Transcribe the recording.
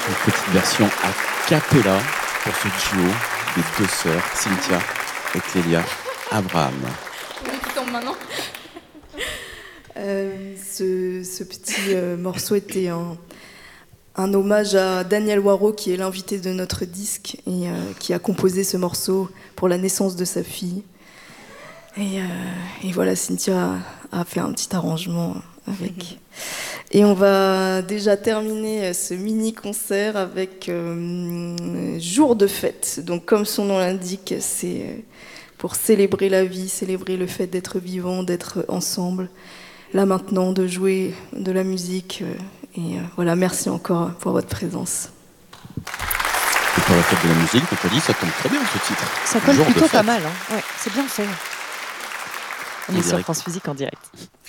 Une petite version a cappella pour ce duo des deux sœurs, Cynthia et Clélia Abraham. Qui tombe maintenant. Ce petit morceau était un hommage à Daniel Waro, qui est l'invité de notre disque et qui a composé ce morceau pour la naissance de sa fille. Et voilà, Cynthia a fait un petit arrangement avec. Et on va déjà terminer ce mini-concert avec Jour de fête. Donc comme son nom l'indique, c'est pour célébrer la vie, célébrer le fait d'être vivant, d'être ensemble. Là maintenant, de jouer de la musique. Voilà, merci encore pour votre présence. Et pour la fête de la musique, Nathalie, ça tombe très bien ce titre. Ça colle Jour de plutôt fête. pas mal. Hein. Ouais, c'est bien fait. On est sur direct. France Musique en direct.